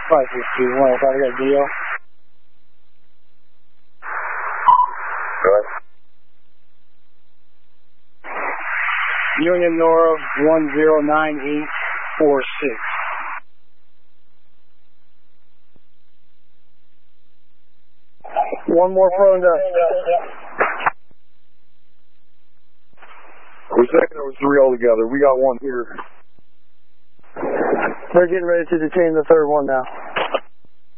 5621, I got a deal. Go ahead. Union Nora 109846. One more phone down. We're saying there was 3 altogether. We got 1 here. They're getting ready to detain the third one now.